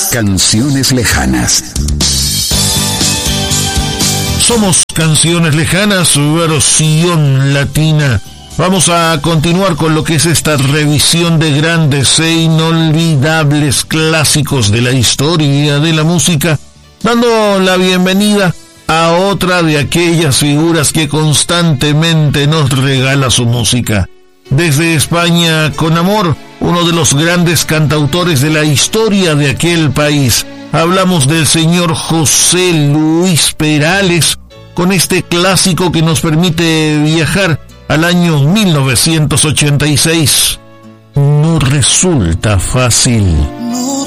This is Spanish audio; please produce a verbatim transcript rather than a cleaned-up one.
Canciones lejanas. Somos Canciones Lejanas, versión latina. Vamos a continuar con lo que es esta revisión de grandes e inolvidables clásicos de la historia de la música, dando la bienvenida a otra de aquellas figuras que constantemente nos regala su música. Desde España con amor, uno de los grandes cantautores de la historia de aquel país. Hablamos del señor José Luis Perales, con este clásico que nos permite viajar al año mil novecientos ochenta y seis. No resulta fácil. No